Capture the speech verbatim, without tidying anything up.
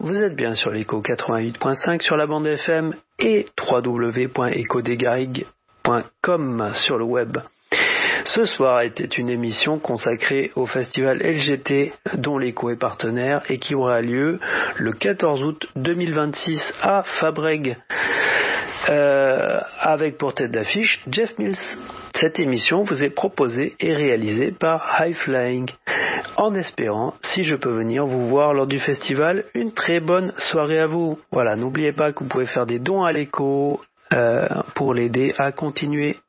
vous êtes bien sur l'écho quatre-vingt-huit point cinq sur la bande F M et w w w point echo des garrigues point com sur le web. Ce soir était une émission consacrée au festival L G T dont l'écho est partenaire et qui aura lieu le quatorze août deux mille vingt-six à Fabrègues. Euh, avec pour tête d'affiche Jeff Mills. Cette émission vous est proposée et réalisée par High Flying, en espérant, si je peux venir vous voir lors du festival, une très bonne soirée à vous. Voilà, n'oubliez pas que vous pouvez faire des dons à l'écho euh, pour l'aider à continuer.